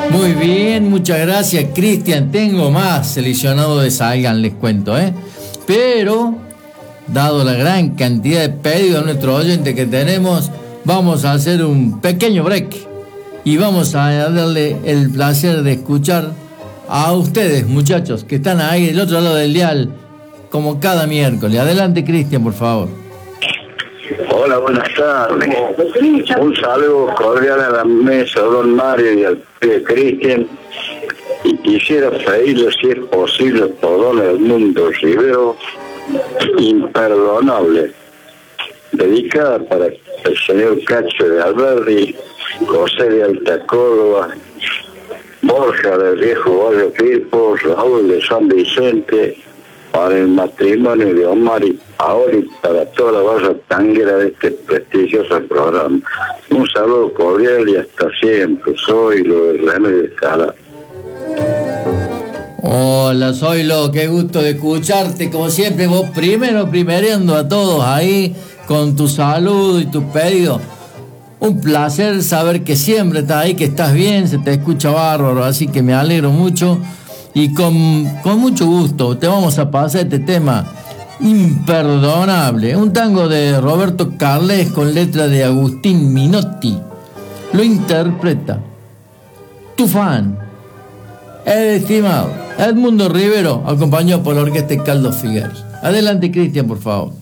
Muy bien, muchas gracias, Cristian. Tengo más seleccionado de Salgan, les cuento, Pero, dado la gran cantidad de pedidos de nuestros oyentes que tenemos, vamos a hacer un pequeño break y vamos a darle el placer de escuchar a ustedes, muchachos, que están ahí del otro lado del dial, como cada miércoles. Adelante, Cristian, por favor. Hola, buenas tardes. Un saludo cordial a la mesa, don Mario y al Cristian. Y quisiera pedirle, si es posible, por don Edmundo Rivero, Imperdonable, dedicada para el señor Cacho de Alberdi, José de Alta Córdoba, Borja del Viejo Barrio Firpo, Raúl de San Vicente, para el matrimonio de Omar y Paoli, para toda la barra tanguera de este prestigioso programa. Un saludo cordial y hasta siempre. Soy lo de René de Escala. Hola, Zoilo, qué gusto de escucharte. Como siempre, vos primereando a todos ahí con tu saludo y tu pedido. Un placer saber que siempre estás ahí, que estás bien, se te escucha bárbaro, así que me alegro mucho. Y con mucho gusto te vamos a pasar este tema, Imperdonable, un tango de Roberto Carles con letra de Agustín Minotti. Lo interpreta tu fan, el estimado Edmundo Rivero, acompañado por la orquesta Caldo Figueres. Adelante, Cristian, por favor.